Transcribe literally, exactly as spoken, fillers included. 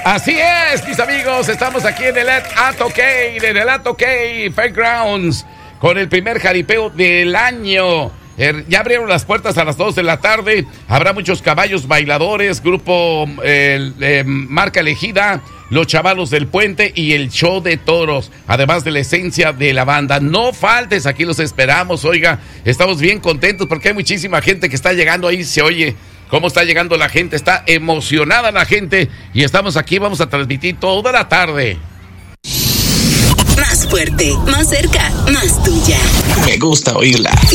Así es, mis amigos, estamos aquí en el Atokay, en el Atokay Fairgrounds, con el primer jaripeo del año. Ya abrieron las puertas a las dos de la tarde, habrá muchos caballos bailadores, grupo eh, eh, marca elegida, los chavalos del puente y el show de toros, además de la esencia de la banda. No faltes, aquí los esperamos. Oiga, estamos bien contentos porque hay muchísima gente que está llegando ahí, se oye cómo está llegando la gente, está emocionada la gente y estamos aquí, vamos a transmitir toda la tarde. Más fuerte, más cerca, más tuya. Me gusta oírla.